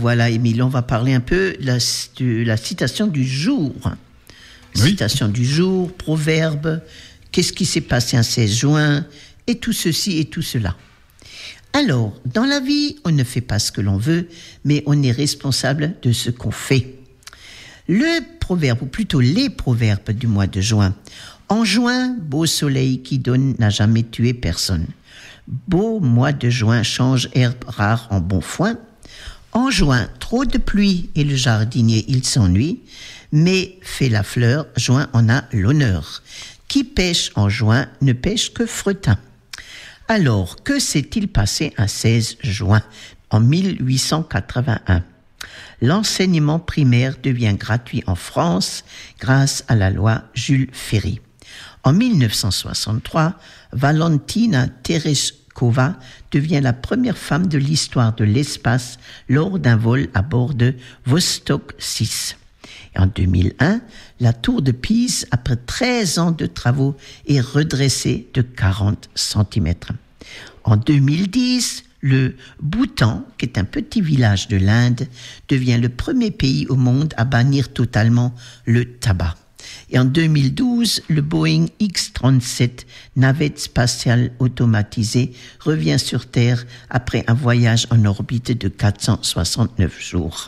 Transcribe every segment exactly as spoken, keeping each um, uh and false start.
voilà, Émile, on va parler un peu de la, de la citation du jour. Oui. Citation du jour, proverbe, qu'est-ce qui s'est passé un seize juin, et tout ceci et tout cela. Alors, dans la vie, on ne fait pas ce que l'on veut, mais on est responsable de ce qu'on fait. Le proverbe, ou plutôt les proverbes du mois de juin. En juin, beau soleil qui donne n'a jamais tué personne. Beau mois de juin change herbe rare en bon foin. En juin, trop de pluie et le jardinier il s'ennuie. Mais fait la fleur, juin en a l'honneur. Qui pêche en juin ne pêche que fretin. Alors, que s'est-il passé un seize juin en mille huit cent quatre-vingt-un? L'enseignement primaire devient gratuit en France grâce à la loi Jules Ferry. En mille neuf cent soixante-trois, Valentina Tereshkova devient la première femme de l'histoire de l'espace lors d'un vol à bord de Vostok six. Et en deux mille un, la tour de Pise, après treize ans de travaux, est redressée de quarante centimètres. En deux mille dix, le Bhoutan, qui est un petit village de l'Inde, devient le premier pays au monde à bannir totalement le tabac. Et en deux mille douze, le Boeing X trente-sept, navette spatiale automatisée, revient sur Terre après un voyage en orbite de quatre cent soixante-neuf jours.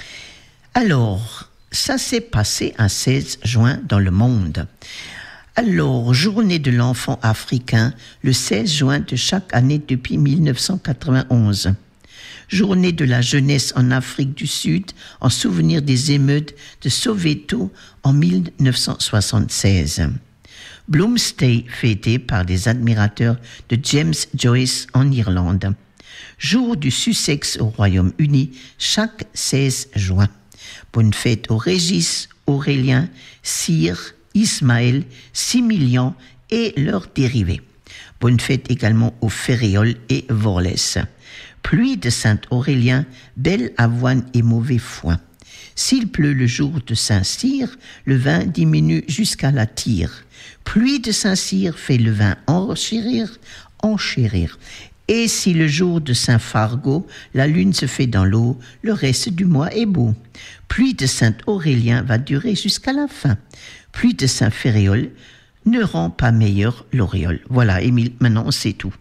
Alors, ça s'est passé un seize juin dans le monde. Alors, journée de l'enfant africain, le seize juin de chaque année depuis mille neuf cent quatre-vingt-onze. Journée de la jeunesse en Afrique du Sud, en souvenir des émeutes de Soweto en mille neuf cent soixante-seize. Bloomsday, fêté par des admirateurs de James Joyce en Irlande. Jour du Sussex au Royaume-Uni, chaque seize juin. Bonne fête aux Régis, Aurélien, Cyr, Ismaël, Similian et leurs dérivés. Bonne fête également aux Féréoles et Vorlès. Pluie de Saint-Aurélien, belle avoine et mauvais foin. S'il pleut le jour de Saint-Cyr, le vin diminue jusqu'à la tire. Pluie de Saint-Cyr fait le vin enchérir, enchérir. Et si le jour de Saint-Fargeau, la lune se fait dans l'eau, le reste du mois est beau. Pluie de Saint-Aurélien va durer jusqu'à la fin. Pluie de Saint-Féréol ne rend pas meilleur l'auréole. Voilà, Émile, maintenant on sait tout.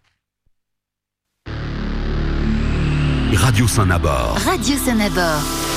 Radio Saint-Nabord. Radio Saint-Nabord.